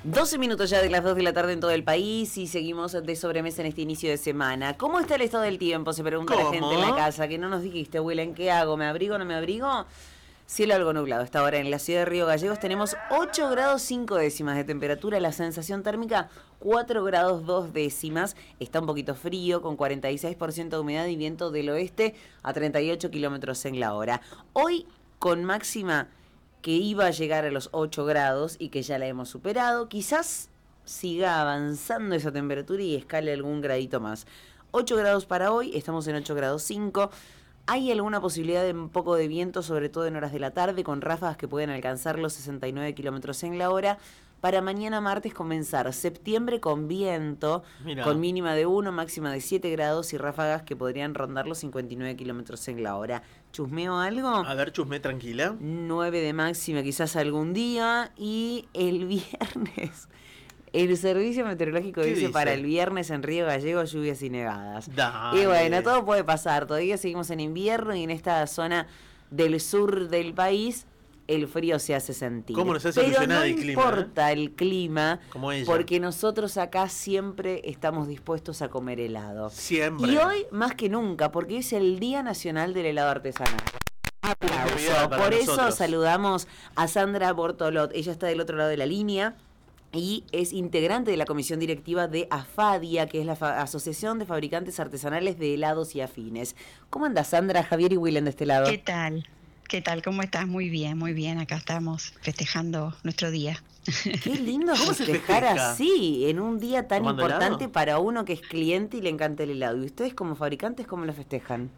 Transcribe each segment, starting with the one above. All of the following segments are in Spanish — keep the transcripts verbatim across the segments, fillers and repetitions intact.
doce minutos ya de las dos de la tarde en todo el país y seguimos de sobremesa en este inicio de semana. ¿Cómo está el estado del tiempo? Se pregunta ¿Cómo? la gente en la casa, que no nos dijiste, Willen, ¿qué hago? ¿Me abrigo o no me abrigo? Cielo algo nublado. Hasta ahora en la ciudad de Río Gallegos tenemos ocho grados cinco décimas de temperatura, la sensación térmica cuatro grados dos décimas. Está un poquito frío, con cuarenta y seis por ciento de humedad y viento del oeste a treinta y ocho kilómetros en la hora. Hoy con máxima que iba a llegar a los ocho grados y que ya la hemos superado. Quizás siga avanzando esa temperatura y escale algún gradito más. ocho grados para hoy, estamos en ocho grados cinco. Hay alguna posibilidad de un poco de viento, sobre todo en horas de la tarde, con ráfagas que pueden alcanzar los sesenta y nueve kilómetros en la hora. Para mañana martes comenzar septiembre con viento, Mirá. Con mínima de uno, máxima de siete grados y ráfagas que podrían rondar los cincuenta y nueve kilómetros en la hora. ¿Chusmeo algo? A ver, chusme tranquila. nueve de máxima quizás algún día y el viernes... El servicio meteorológico dice, dice para el viernes en Río Gallegos lluvias y nevadas. Dale. Y bueno, todo puede pasar. Todavía seguimos en invierno y en esta zona del sur del país el frío se hace sentir. ¿Cómo nos hace Pero no el clima? No importa eh? el clima, Como ella. Porque nosotros acá siempre estamos dispuestos a comer helado. Siempre. Y hoy más que nunca, porque es el Día Nacional del Helado Artesanal. Aplauso. Por eso nosotros. Saludamos a Sandra Bortolot. Ella está del otro lado de la línea. Y es integrante de la comisión directiva de AFADIA, que es la fa- Asociación de Fabricantes Artesanales de Helados y Afines. ¿Cómo andas, Sandra? Javier y Willen de este lado. ¿Qué tal? ¿Qué tal? ¿Cómo estás? Muy bien, muy bien. Acá estamos festejando nuestro día. Qué lindo ¿Cómo se festejar festeja? así, en un día tan ¿Tomando importante helado? para uno que es cliente y le encanta el helado. ¿Y ustedes como fabricantes cómo lo festejan?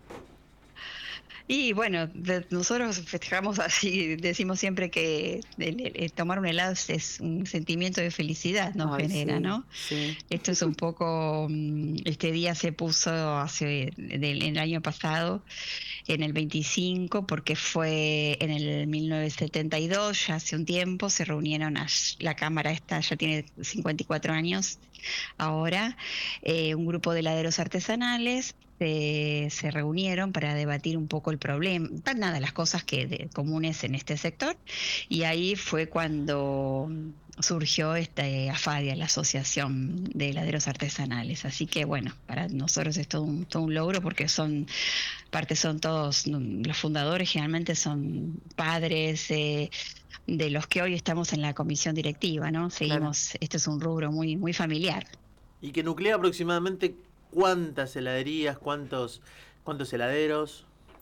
Y bueno, de, nosotros festejamos así, decimos siempre que el, el, el tomar un helado es, es un sentimiento de felicidad, nos Ay, genera, sí, ¿no? Sí. Esto es un poco, este día se puso hace del el año pasado, en el veinticinco, porque fue en el mil novecientos setenta y dos, ya hace un tiempo, se reunieron, a, la Cámara esta ya tiene cincuenta y cuatro años ahora, eh, un grupo de heladeros artesanales, Se, se reunieron para debatir un poco el problema, nada, las cosas que de, comunes en este sector, y ahí fue cuando surgió esta AFADIA, la Asociación de Heladeros Artesanales. Así que bueno, para nosotros es todo un, todo un logro, porque son, parte son todos, los fundadores generalmente son padres, eh, de los que hoy estamos en la comisión directiva, ¿no? Seguimos, claro. Este es un rubro muy, muy familiar. Y que nuclea aproximadamente ¿cuántas heladerías, cuántos, cuántos heladeros?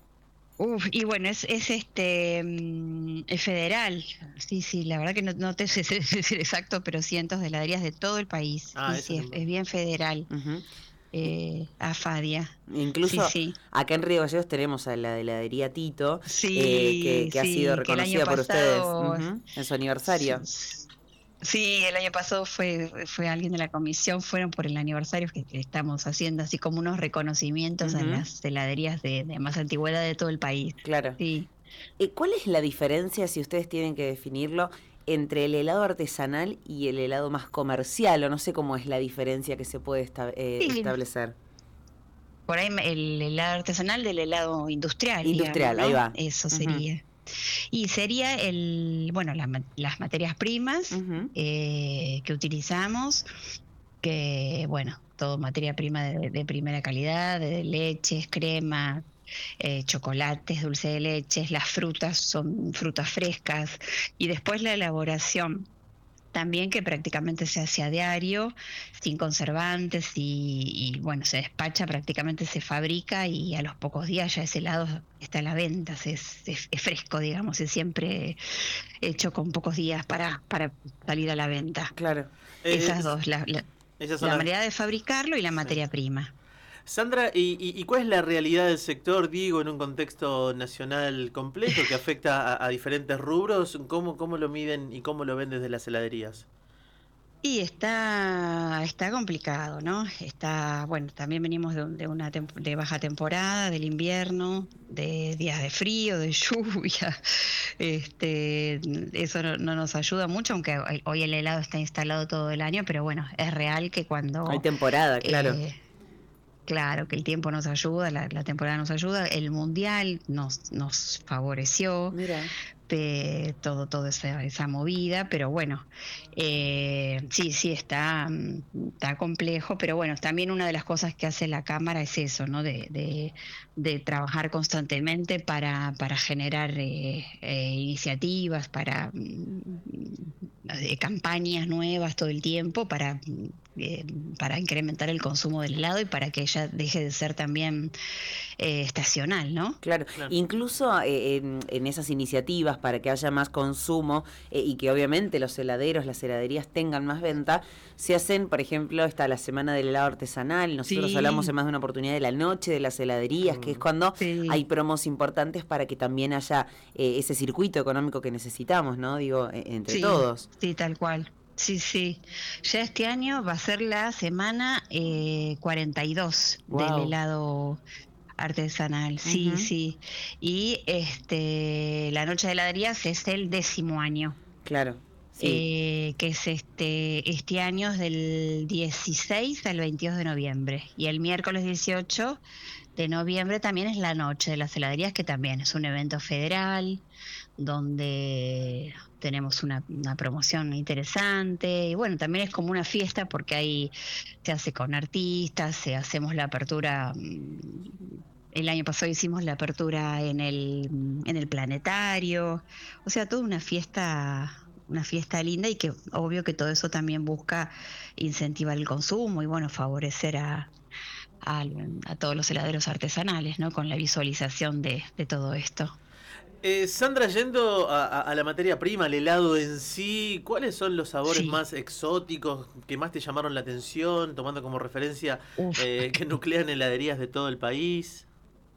Uf, y bueno, es, es este es federal, sí, sí, la verdad que no, no te sé decir exacto, pero cientos de heladerías de todo el país, ah, sí, sí, es, es bien federal, uh-huh. eh, AFADIA. Incluso sí, sí. Acá en Río Gallegos tenemos a la heladería Tito, sí, eh, que, que sí, ha sido reconocida por pasado, ustedes uh-huh, en su aniversario. Sí, Sí, el año pasado fue fue alguien de la comisión, fueron por el aniversario que, que estamos haciendo, así como unos reconocimientos uh-huh. a las heladerías de, de más antigüedad de todo el país. Claro. Sí. Eh, ¿Cuál es la diferencia, si ustedes tienen que definirlo, entre el helado artesanal y el helado más comercial? O no sé cómo es la diferencia que se puede esta, eh, sí. establecer. Por ahí el helado artesanal del helado industrial. Industrial, digamos, ¿no? ahí va. Eso sería. Uh-huh. Y sería el, bueno, la, las materias primas uh-huh. eh, que utilizamos, que bueno, todo materia prima de, de primera calidad, de leches, crema, eh, chocolates, dulce de leches, las frutas son frutas frescas, y después la elaboración también, que prácticamente se hace a diario, sin conservantes, y, y bueno, se despacha, prácticamente se fabrica y a los pocos días ya ese helado está a la venta, es, es, es fresco, digamos, es siempre hecho con pocos días para, para salir a la venta. Claro. Esas eh, dos, la, la, la las... manera de fabricarlo y la materia sí. prima. Sandra, ¿y, y, ¿y cuál es la realidad del sector, digo, en un contexto nacional completo que afecta a, a diferentes rubros? ¿Cómo, ¿Cómo lo miden y cómo lo ven desde las heladerías? Y está está complicado, ¿no? Está, bueno, también venimos de, de una temp- de baja temporada, del invierno, de días de frío, de lluvia. Este, eso no, no nos ayuda mucho, aunque hoy el helado está instalado todo el año, pero bueno, es real que cuando hay temporada, claro. Eh, Claro, que el tiempo nos ayuda, la, la temporada nos ayuda, el mundial nos nos favoreció. Mira. de todo, toda esa, esa movida, pero bueno, eh, sí, sí, está, está complejo, pero bueno, también una de las cosas que hace la Cámara es eso, ¿no? De, de, de trabajar constantemente para, para generar eh, eh, iniciativas, para eh, campañas nuevas todo el tiempo, para, eh, para incrementar el consumo del helado y para que ella deje de ser también eh, estacional, ¿no? Claro, Claro. incluso eh, en, en esas iniciativas para que haya más consumo eh, y que obviamente los heladeros, las heladerías tengan más venta, se hacen, por ejemplo, está la Semana del Helado Artesanal, nosotros Sí. hablamos en más de una oportunidad de la Noche de las heladerías, que es cuando Sí. hay promos importantes para que también haya eh, ese circuito económico que necesitamos, ¿no? Digo, eh, entre Sí, todos. sí, tal cual. Sí, sí. Ya este año va a ser la semana eh, cuarenta y dos del Wow. helado artesanal. Sí, Ujú. sí. Y este, la Noche de Heladerías es el décimo año. Claro, sí. Eh, que es este, este año es del dieciséis al veintidós de noviembre. Y el miércoles dieciocho de noviembre también es la Noche de las Heladerías, que también es un evento federal donde tenemos una, una promoción interesante y bueno, también es como una fiesta porque ahí se hace con artistas, se hacemos la apertura. El año pasado hicimos la apertura en el, en el planetario, o sea, toda una fiesta, una fiesta linda y que obvio que todo eso también busca incentivar el consumo y bueno, favorecer a, a, a todos los heladeros artesanales, ¿no? Con la visualización de, de todo esto. Eh, Sandra, yendo a, a, a la materia prima, al helado en sí, ¿cuáles son los sabores Sí. más exóticos que más te llamaron la atención, tomando como referencia Uf. eh, que nuclean heladerías de todo el país?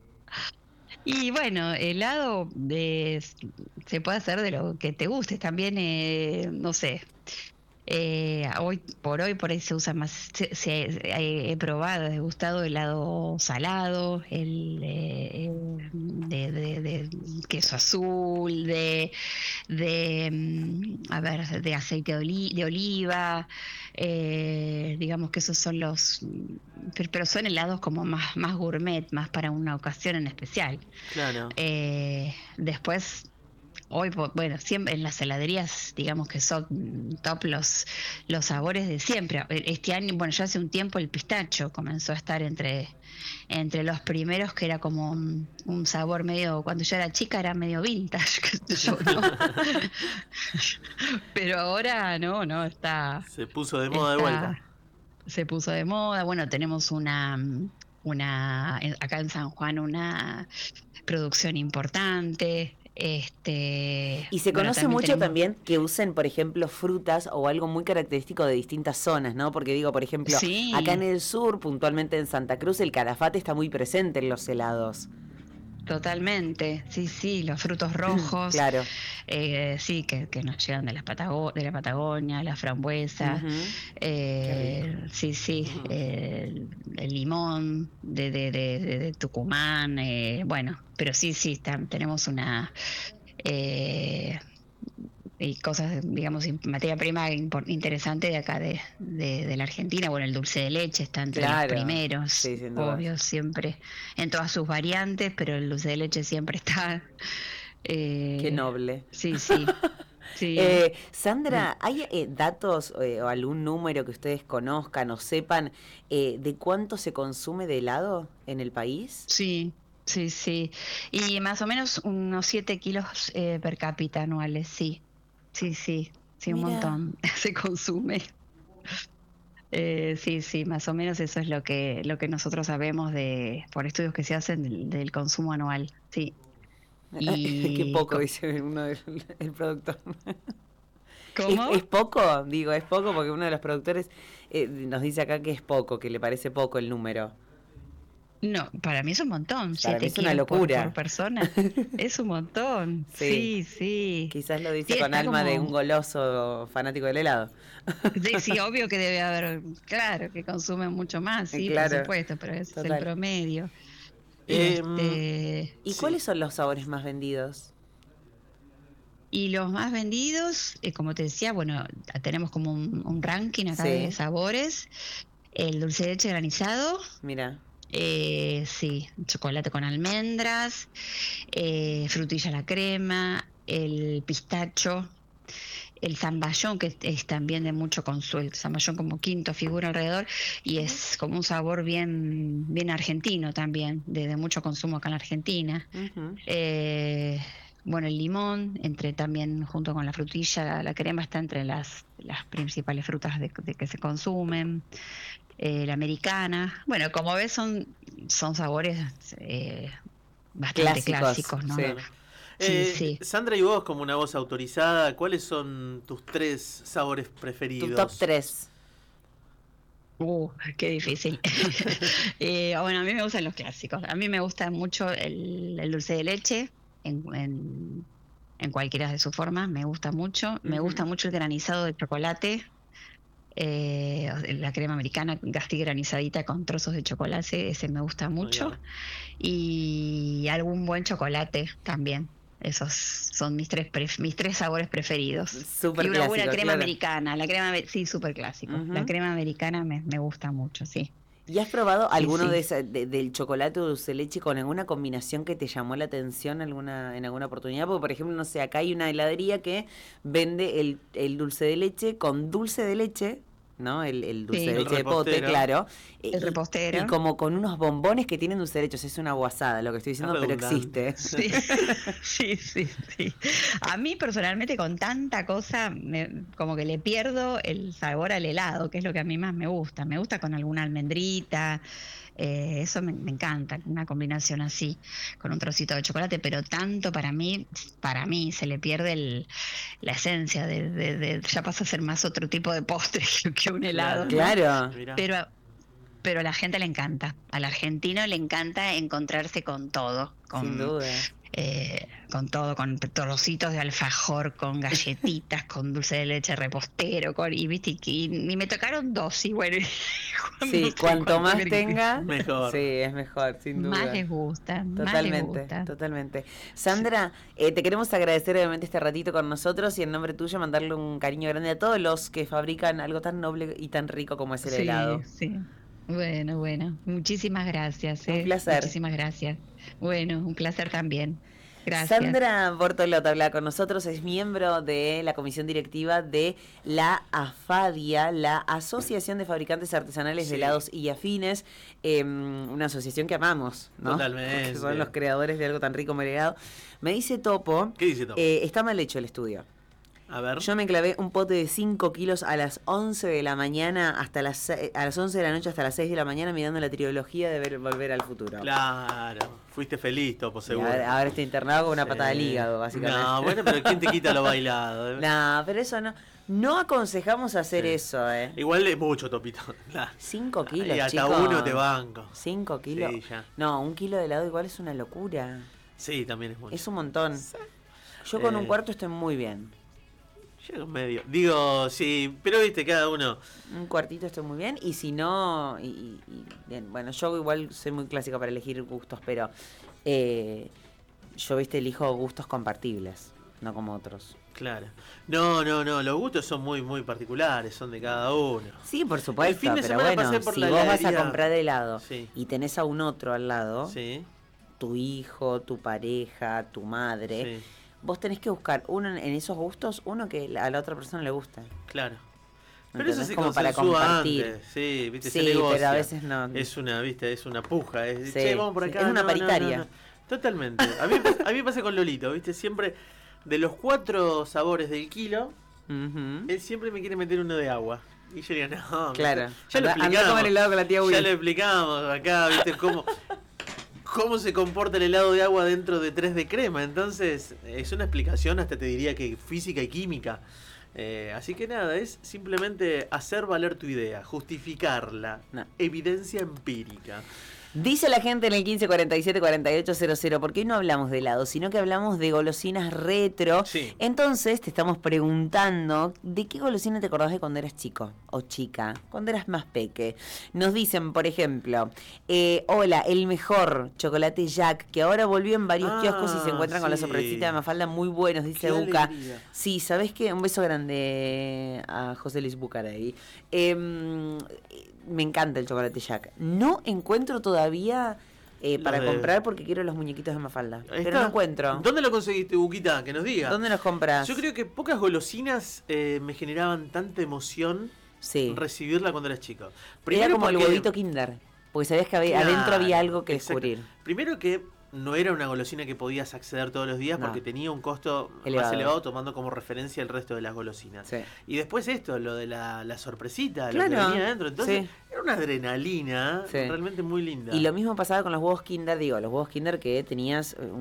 Y bueno, helado de, se puede hacer de lo que te guste. También, eh, no sé, eh, hoy por hoy por ahí se usa más, se, se- he, he probado, he gustado helado salado, el eh, de, de- de queso azul, de, de mm, a ver, de aceite de, oli- de oliva, eh, digamos que esos son los, mm, pero, pero son helados como más, más gourmet, más para una ocasión en especial. Claro. Eh, después, hoy, po- bueno, siempre en las heladerías, digamos que son mm, top los, los sabores de siempre. E- Este año, bueno, ya hace un tiempo el pistacho comenzó a estar entre, entre los primeros, que era como un, un sabor medio, cuando yo era chica era medio vintage, qué sé yo, ¿no? Pero ahora no, no, está, Se puso de moda de vuelta. está, se puso de moda. Bueno, tenemos una, mm, una, en- acá en San Juan, una producción importante. Este, Y se bueno, conoce también mucho tenemos, también que usen, por ejemplo, frutas o algo muy característico de distintas zonas, ¿no? Porque digo, por ejemplo, acá en sí, el sur, puntualmente en Santa Cruz, el calafate está muy presente en los helados. totalmente, sí, sí, los frutos rojos, Claro. eh, sí, que, que nos llegan de, las Patago- de la Patagonia, la frambuesa, Ujú. Qué rico. eh, sí, sí, eh, el, el limón de, de, de, de- de Tucumán, eh, bueno, pero sí, sí, tam- tenemos una... eh, y cosas, digamos, in- materia prima impor- interesante de acá de, de, de la Argentina. Bueno, el dulce de leche está entre los Claro. primeros, Sí, sin dudas. obvio, siempre, en todas sus variantes, pero el dulce de leche siempre está. Qué eh, noble. sí, sí, sí. Eh, Sandra, ¿hay eh, datos eh, o algún número que ustedes conozcan o sepan eh, de cuánto se consume de helado en el país? Sí, sí, sí. Y más o menos unos siete kilos eh, per cápita anuales, sí. Sí, sí, sí, un Mira. montón se consume. Eh, sí, sí, más o menos eso es lo que, lo que nosotros sabemos de, por estudios que se hacen del, del consumo anual, sí. Qué Y poco, co- dice uno del el productor. ¿Es, ¿cómo? es poco? Digo, es poco porque uno de los productores eh, nos dice acá que es poco, que le parece poco el número. No, para mí es un montón, Para mí siete es una kilos por, por locura. persona. Es un montón, Sí, sí, sí. quizás lo dice Sí, con está alma de un como, goloso fanático del helado. sí, sí, obvio que debe haber, claro, que consumen mucho más, sí, por Claro, supuesto, pero ese es el total. promedio. Y Em, este, ¿Y sí. cuáles son los sabores más vendidos? y los más vendidos, eh, como te decía, bueno, tenemos como un, un ranking acá de Sí, sabores. El dulce de leche granizado, mira. eh, sí, chocolate con almendras, eh, frutilla a la crema, el pistacho, el zamballón, que es, es también de mucho consuelo, el zamballón como quinto figura alrededor, y es como un sabor bien, bien argentino también, de, de mucho consumo acá en la Argentina. Ujú. Eh, bueno, el limón, entre también junto con la frutilla, la, la crema está entre las, las principales frutas de, de que se consumen. Eh, la americana, bueno, como ves son, son sabores eh, bastante Clásicos, clásicos, ¿no? sí. Claro. Sí, Eh, sí. Sandra, y vos como una voz autorizada, ¿cuáles son tus tres sabores Tu preferidos? top tres. Uh, qué difícil. Eh, bueno, a mí me gustan los clásicos. A mí me gusta mucho el, el dulce de leche en, en, en cualquiera de sus formas. Me gusta mucho. Me gusta Ujú. mucho el granizado de chocolate. Eh, la crema americana así granizadita con trozos de chocolate. Ese me gusta Ahí mucho. va. Y algún buen chocolate también. Esos son mis tres pref- mis tres sabores preferidos. Súper Y una buena clásico, crema claro. americana. La crema, ame- sí, súper clásico. La Ujú. crema americana me, me gusta mucho, sí. ¿Y has probado Sí, alguno sí. de, esa, de- del chocolate o dulce de leche con alguna combinación que te llamó la atención alguna, en alguna oportunidad? Porque, por ejemplo, no sé, acá hay una heladería que vende el, el dulce de leche con dulce de leche, ¿no? El, el dulce Sí. de El leche de pote, repostero. claro. e- El Y, repostero. y como con unos bombones que tienen dulce de leche. O sea, es una guasada lo que estoy Es diciendo, pero redundante. existe. Sí, sí, sí, sí. A mí personalmente con tanta cosa, me- como que le pierdo el sabor al helado, que es lo que a mí más me gusta. Me gusta con alguna almendrita, eh, eso me, me encanta, una combinación así, con un trocito de chocolate, pero tanto para mí, para mí se le pierde el, la esencia de, de- de- ya pasa a ser más otro tipo de postre que, que un helado, Claro. ¿no? Claro, Mirá. Pero pero a la gente le encanta, al argentino le encanta encontrarse con todo, sin con, duda. eh, con todo, con trocitos de alfajor, con galletitas, con dulce de leche repostero, con, y viste, y, y me tocaron dos, y bueno, no Sí, sé cuanto cuánto más quieren que- tenga, Mejor. sí, es mejor, sin más duda. les gusta, más les Totalmente, gusta. totalmente. Sandra, eh, te queremos agradecer obviamente este ratito con nosotros y en nombre tuyo mandarle un cariño grande a todos los que fabrican algo tan noble y tan rico como es el Sí, helado. sí. Bueno, bueno, muchísimas gracias, Un eh, placer. muchísimas gracias. Bueno, un placer también. Gracias. Sandra Bortolota habla con nosotros, es miembro de la comisión directiva de la AFADIA, la Asociación de Fabricantes Artesanales Sí. de Helados y Afines, eh, una asociación que amamos, ¿no? Totalmente. Porque son los creadores de algo tan rico como el helado. Me dice Topo, ¿Qué dice Topo? eh, está mal hecho el estudio. A ver. Yo me clavé un pote de cinco kilos a las once de la mañana, hasta las se- a las once de la noche hasta las seis de la mañana mirando la trilogía de ver, Volver al Futuro. Claro. Fuiste feliz, Topo, Y seguro. ahora, ahora estoy internado con una Sí. patada al hígado, básicamente. No, bueno, pero ¿quién te quita lo bailado? eh? No, pero eso no. No aconsejamos hacer Sí. eso, ¿eh? Igual es mucho, Topito. Nah. Cinco kilos, Y hasta chicos. uno te banco. Cinco kilos. Sí, ya. No, un kilo de helado igual es una locura. Sí, también es mucho. Es un montón. Yo con Eh. un cuarto estoy muy bien. Llega un medio. Digo, sí, pero viste, cada uno. Un cuartito estoy muy bien. Y si no. Y, y- y bien, bueno, yo igual soy muy clásica para elegir gustos, pero. eh, yo, viste, elijo gustos compartibles, no como otros. Claro. No, no, no. Los gustos son muy, muy particulares, son de cada uno. Sí, por supuesto, El fin de pero semana bueno, pasé por si la vos vas a heladería. comprar helado Sí. y tenés a un otro al lado, Sí, tu hijo, tu pareja, tu madre, sí, vos tenés que buscar uno en- en esos gustos, uno que a la otra persona le gusta. claro. Pero ¿Entendés? eso se Como para consensúa compartir. antes, sí, viste, Sí, se negocia. pero a veces no. Es una, viste, es una puja. Es, Sí, che, vamos por sí, acá. es una no, no, paritaria. no, no. Totalmente. A mí, me pasa- a mí me pasa con Lolito, viste, siempre, de los cuatro sabores del kilo, Ujú. él siempre me quiere meter uno de agua. Y yo le digo, no, Claro. ya lo Andá- andá a explicamos. comer helado con la tía Will. Ya lo explicamos acá, viste, cómo, cómo se comporta el helado de agua dentro de tres de crema. Entonces, es una explicación, hasta te diría que física y química. Eh, así que nada, es simplemente hacer valer tu idea, justificarla, No. evidencia empírica. Dice la gente en el quince cuarenta y siete cuarenta y ocho cero cero, ¿por qué no hablamos de helado, sino que hablamos de golosinas retro? Sí. Entonces te estamos preguntando, ¿de qué golosina te acordás de cuando eras chico o chica? Cuando eras más peque. Nos dicen, por ejemplo, eh, hola, el mejor chocolate Jack, que ahora volvió en varios Ah, kioscos y se encuentran con la sí. sorpresita de Mafalda, muy buenos, dice Qué Buca. alegría. Sí, ¿sabés qué? Un beso grande a José Luis Bucaray. Eh, me encanta el chocolate Jack. No encuentro todavía eh, Los para de- comprar porque quiero los muñequitos de Mafalda. Ahí Pero está. no encuentro. ¿Dónde lo conseguiste, Buquita? Que nos diga. ¿Dónde los compras? Yo creo que pocas golosinas eh, me generaban tanta emoción Sí. recibirla cuando eras chico. Era como el porque- huevito Kinder. Porque sabías que había- Claro, adentro había algo que exacto. descubrir. Primero que no era una golosina que podías acceder todos los días No. porque tenía un costo Elevado. más elevado tomando como referencia el resto de las golosinas. Sí. Y después esto, lo de la, la sorpresita, lo Claro, que venía adentro. Entonces sí. era una adrenalina Sí. realmente muy linda. Y lo mismo pasaba con los huevos Kinder, digo, los huevos Kinder que tenías eh,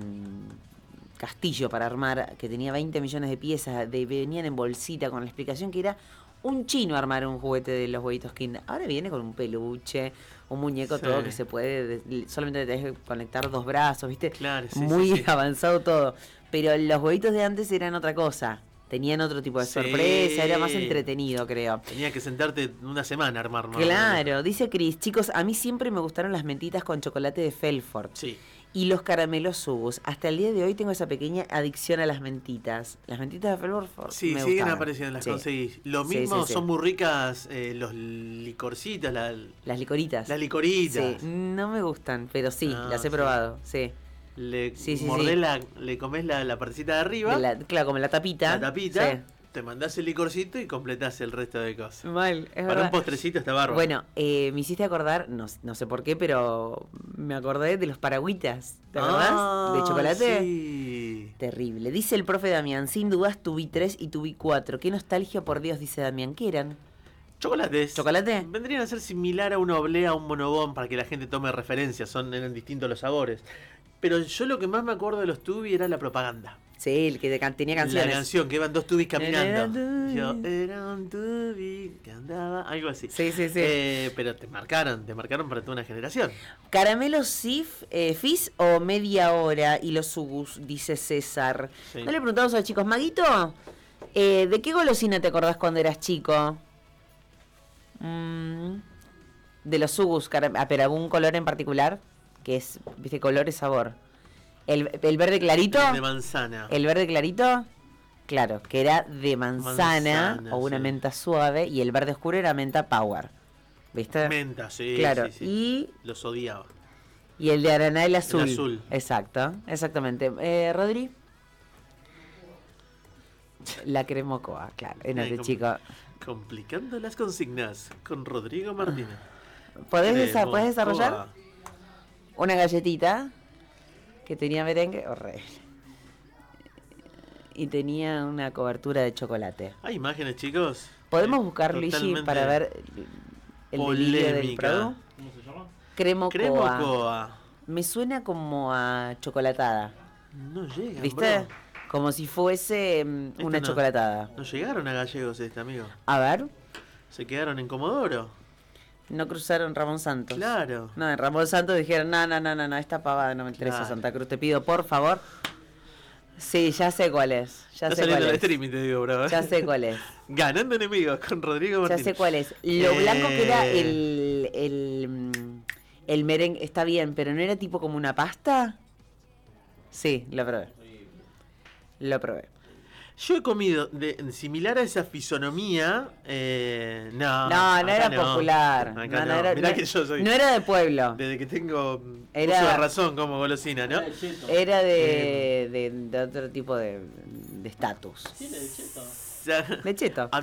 un castillo para armar, que tenía veinte millones de piezas, de, venían en bolsita con la explicación que era un chino armar un juguete de los huevitos Kinder. Ahora viene con un peluche, un muñeco, Sí. todo que se puede, de- solamente te tenés que conectar dos brazos, ¿viste? Claro, sí, Muy sí, sí. avanzado todo. Pero los huevitos de antes eran otra cosa. Tenían otro tipo de Sí. sorpresa, era más entretenido, creo. Tenía que sentarte una semana a armar más o Claro, menos. dice Cris, chicos, a mí siempre me gustaron las mentitas con chocolate de Felford Sí. y los caramelos Subus. Hasta el día de hoy tengo esa pequeña adicción a las mentitas. Las mentitas de Felford Sí, me siguen gustaban. apareciendo, las Sí. conseguís. Lo Sí, mismo sí, sí. son muy ricas eh, los licorcitos, la- Las licoritas. las licoritas. Sí, no me gustan, pero sí, Ah, las he sí. probado, sí. Le Sí, sí, mordés sí. la, le comés la, la partecita de arriba, De la- claro, como la tapita. la tapita, Sí. te mandás el licorcito y completás el resto de cosas. Mal, es Para verdad. un postrecito está bárbaro. Bueno, eh, me hiciste acordar, no, no sé por qué, pero me acordé de los paragüitas. ¿Te acordás? Ah, ¿De chocolate? Sí. Terrible. Dice el profe Damián, sin dudas tu vi tres y tu vi cuatro. Qué nostalgia, por Dios, dice Damián. ¿Qué eran? Chocolates. ¿Chocolate? Vendrían a ser similar a una oblea, a un monobón, para que la gente tome referencia. Son, eran distintos los sabores. Pero yo lo que más me acuerdo de los Tubi era la propaganda. Sí, el que de can- tenía canciones. La canción, que iban dos Tubis caminando. Era un tubi. Yo era un Tubi que andaba, algo así. Sí, sí, sí. Eh, pero te marcaron, te marcaron para toda una generación. ¿Caramelos Sif, eh, Fizz o media hora y los Subus? Dice César. Sí. ¿No le preguntamos a los chicos? Maguito, eh, ¿de qué golosina te acordás cuando eras chico? Mm, de los Subus, cara- ah, pero algún color en particular, que es, viste, color y sabor. El, el verde clarito. De manzana. El verde clarito, claro, que era de manzana, Manzana, o una sí. menta suave, y el verde oscuro era menta power. ¿Viste? Menta, sí. Claro, sí, sí. y Los odiaba. Y el de Araná, el azul. El azul. Exacto, exactamente. Eh, Rodri. La cremocoa, claro. En Ay, este com- chico. Complicando las consignas con Rodrigo Martínez. ¿Podés, desa- Cremocoa. ¿podés desarrollar? Una galletita que tenía merengue horrible. Y tenía una cobertura de chocolate. Hay imágenes, chicos. ¿Podemos Eh, buscar, Luigi, totalmente para ver el delirio del polémica. producto? ¿Cómo se llama? Cremocoa. Cremocoa. Me suena como a chocolatada. No llegan, ¿Viste? bro. Como si fuese mm, Este una no. chocolatada. No llegaron a gallegos este, amigo. A ver, Se quedaron en Comodoro. no cruzaron Ramón Santos. Claro. No, en Ramón Santos dijeron, no, no, no, no, no, esta pavada no me interesa, Claro. Santa Cruz, te pido por favor. Sí, ya sé cuál es, ya Está sé saliendo cuál el es. streaming, te digo, bro. Ya sé cuál es, Ganando enemigos con Rodrigo ya Martínez. sé cuál es. Lo blanco que era Eh, el, el, mm, el merengue, está bien, pero ¿no era tipo como una pasta? Sí, lo probé. Lo probé. Yo he comido de, similar a esa fisonomía. Eh, no, No, no acá era no. popular. Acá No, no no. era, Mirá no- que yo soy. no era de pueblo. Desde que tengo Era- uso de razón como golosina, ¿no? El cheto. Era de, de, de otro tipo de de estatus. ¿Tiene el cheto? O sea, De cheto.